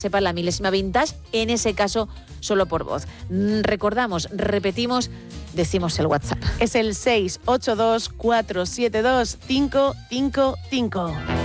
sepa la milésima vintage, en ese caso solo por voz. Recordamos, repetimos, decimos el WhatsApp. Es el 682 472 555.